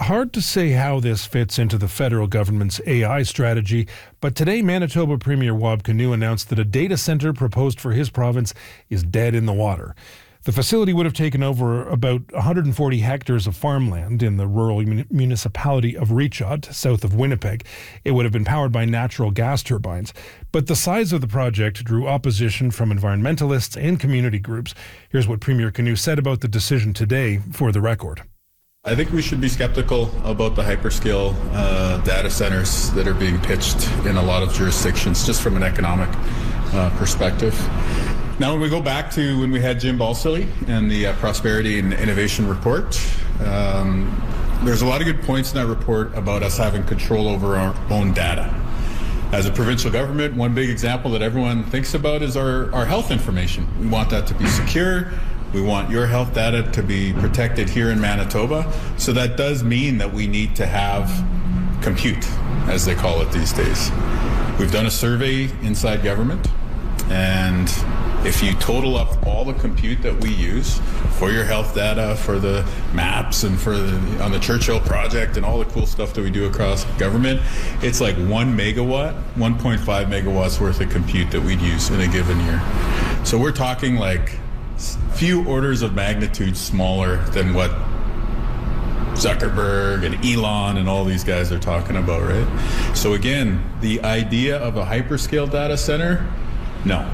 hard to say how this fits into the federal government's AI strategy, but today Manitoba Premier Wab Kinew announced that a data centre proposed for his province is dead in the water. The facility would have taken over about 140 hectares of farmland in the rural municipality of Reachot, south of Winnipeg. It would have been powered by natural gas turbines. But the size of the project drew opposition from environmentalists and community groups. Here's what Premier Kinew said about the decision today for the record. I think we should be skeptical about the hyperscale data centers that are being pitched in a lot of jurisdictions, just from an economic perspective. Now, when we go back to when we had Jim Balsillie and the Prosperity and Innovation Report, there's a lot of good points in that report about us having control over our own data. As a provincial government, one big example that everyone thinks about is our health information. We want that to be secure. We want your health data to be protected here in Manitoba. So that does mean that we need to have compute, as they call it these days. We've done a survey inside government, and if you total up all the compute that we use for your health data, for the maps, and on the Churchill project and all the cool stuff that we do across government, it's like 1 megawatt, 1.5 megawatts worth of compute that we'd use in a given year. So we're talking like few orders of magnitude smaller than what Zuckerberg and Elon and all these guys are talking about, right? So again, the idea of a hyperscale data center, no.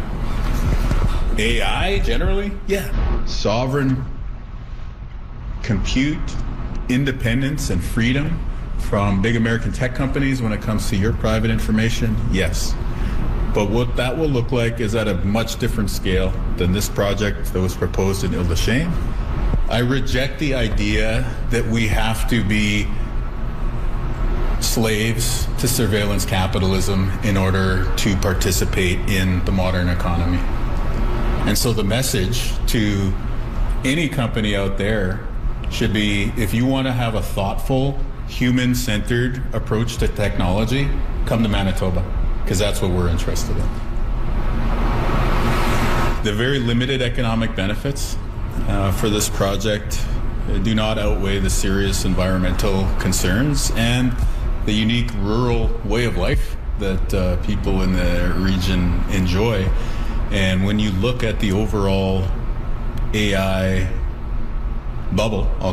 AI generally, yeah. Sovereign compute, independence and freedom from big American tech companies when it comes to your private information, yes. But what that will look like is at a much different scale than this project that was proposed in Ile-des-Chênes. I reject the idea that we have to be slaves to surveillance capitalism in order to participate in the modern economy. And so the message to any company out there should be, if you want to have a thoughtful, human-centered approach to technology, come to Manitoba, because that's what we're interested in. The very limited economic benefits for this project do not outweigh the serious environmental concerns and the unique rural way of life that people in the region enjoy. And when you look at the overall AI bubble,